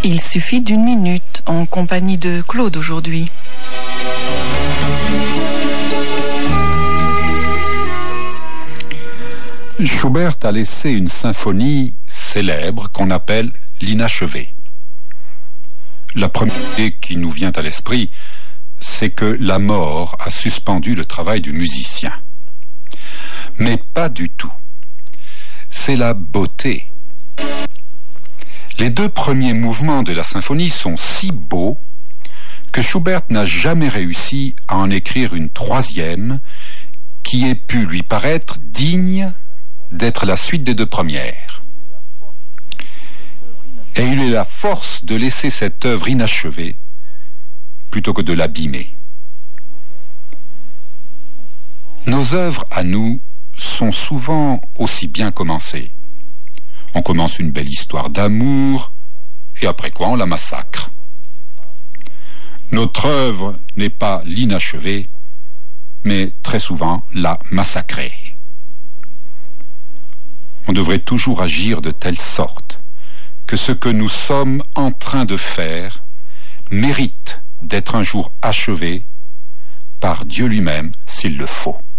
Il suffit d'une minute en compagnie de Claude aujourd'hui. Schubert a laissé une symphonie célèbre qu'on appelle l'inachevé. La première idée qui nous vient à l'esprit, c'est que la mort a suspendu le travail du musicien. Mais pas du tout. C'est la beauté. Les deux premiers mouvements de la symphonie sont si beaux que Schubert n'a jamais réussi à en écrire une troisième qui ait pu lui paraître digne d'être la suite des deux premières. Et il eut la force de laisser cette œuvre inachevée plutôt que de l'abîmer. Nos œuvres à nous sont souvent aussi bien commencées. On commence une belle histoire d'amour, et après quoi on la massacre. Notre œuvre n'est pas l'inachevé, mais très souvent la massacrée. On devrait toujours agir de telle sorte que ce que nous sommes en train de faire mérite d'être un jour achevé par Dieu lui-même s'il le faut.